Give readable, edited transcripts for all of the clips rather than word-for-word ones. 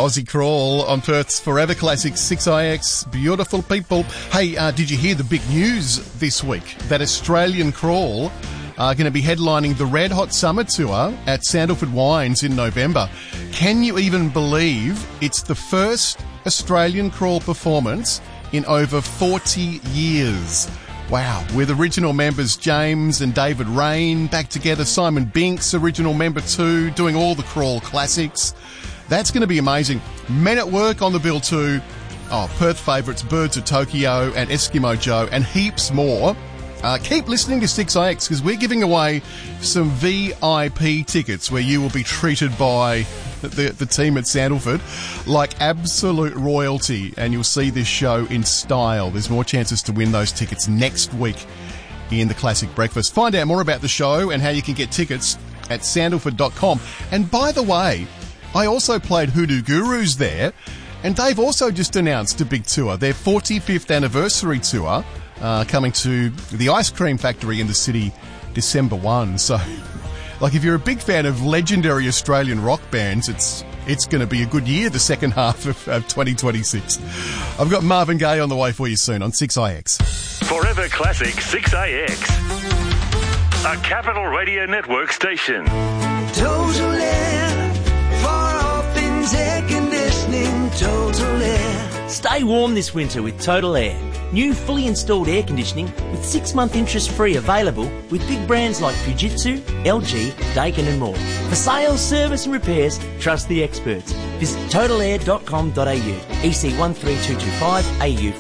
Aussie Crawl on Perth's Forever Classic 6IX. Beautiful people. Hey, did you hear the big news this week? That Australian Crawl are going to be headlining the Red Hot Summer Tour at Sandalford Wines in November. Can you even believe it's the first Australian Crawl performance in over 40 years? Wow, with original members James and David Rain back together, Simon Binks, original member too, doing all the Crawl classics. That's going to be amazing. Men at Work on the bill too. Oh, Perth favourites Birds of Tokyo and Eskimo Joe and heaps more. Keep listening to 6IX because we're giving away some VIP tickets where you will be treated by the team at Sandalford like absolute royalty, and you'll see this show in style. There's more chances to win those tickets next week in the Classic Breakfast. Find out more about the show and how you can get tickets at sandalford.com. And by the way, I also played Hoodoo Gurus there, and they've also just announced a big tour, their 45th anniversary tour, coming to the Ice Cream Factory in the city December 1. So, like, if you're a big fan of legendary Australian rock bands, it's going to be a good year, the second half of 2026. I've got Marvin Gaye on the way for you soon on 6IX. Forever Classic 6IX. A Capital Radio Network station. Total Air, for all things air conditioning, Total Air. Stay warm this winter with Total Air. New fully installed air conditioning with 6-month interest-free available with big brands like Fujitsu, LG, Daikin and more. For sales, service and repairs, trust the experts. Visit totalair.com.au, EC 13225, AU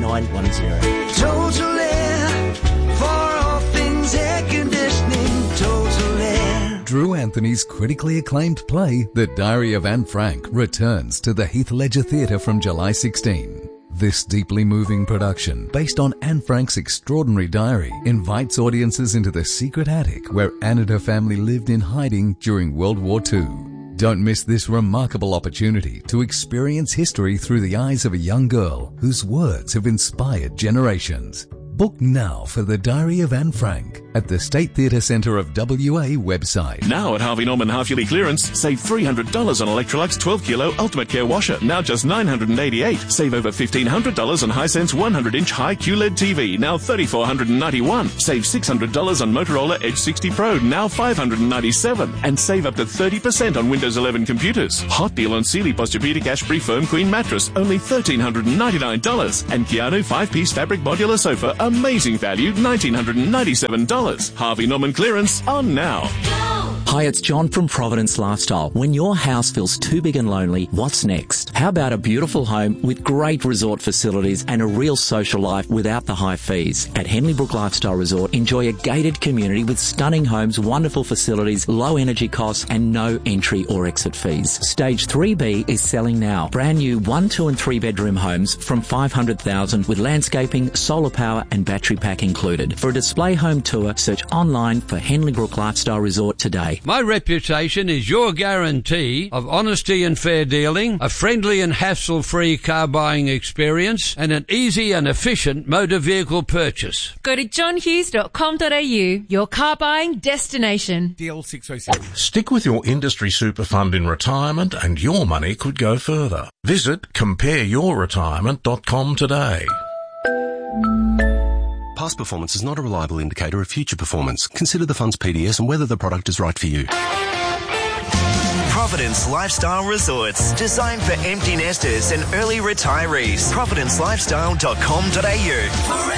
48910. Total Air, for all things air conditioning, Total Air. Drew Anthony's critically acclaimed play, The Diary of Anne Frank, returns to the Heath Ledger Theatre from July 16. This deeply moving production, based on Anne Frank's extraordinary diary, invites audiences into the secret attic where Anne and her family lived in hiding during World War II. Don't miss this remarkable opportunity to experience history through the eyes of a young girl whose words have inspired generations. Book now for The Diary of Anne Frank at the State Theatre Centre of WA website. Now at Harvey Norman half-yearly clearance, save $300 on Electrolux 12-kilo Ultimate Care washer, now just $988. Save over $1,500 on Hisense 100-inch high QLED TV, now $3,491. Save $600 on Motorola Edge 60 Pro, now $597. And save up to 30% on Windows 11 computers. Hot deal on Sealy Posturepedic Ashbury Firm Queen mattress, only $1,399. And Keanu 5-piece fabric modular sofa, amazing value, $1,997. Harvey Norman clearance on now. Hi, it's John from Providence Lifestyle. When your house feels too big and lonely, what's next? How about a beautiful home with great resort facilities and a real social life without the high fees? At Henley Brook Lifestyle Resort, enjoy a gated community with stunning homes, wonderful facilities, low energy costs and no entry or exit fees. Stage 3B is selling now. Brand new 1, 2 and 3 bedroom homes from $500,000 with landscaping, solar power and battery pack included. For a display home tour, search online for Henley Brook Lifestyle Resort today. My reputation is your guarantee of honesty and fair dealing, a friendly and hassle-free car buying experience, and an easy and efficient motor vehicle purchase. Go to johnhughes.com.au, your car buying destination. DL 607. Stick with your industry super fund in retirement and your money could go further. Visit compareyourretirement.com today. Past performance is not a reliable indicator of future performance. Consider the fund's PDS and whether the product is right for you. Providence Lifestyle Resorts, designed for empty nesters and early retirees. ProvidenceLifestyle.com.au.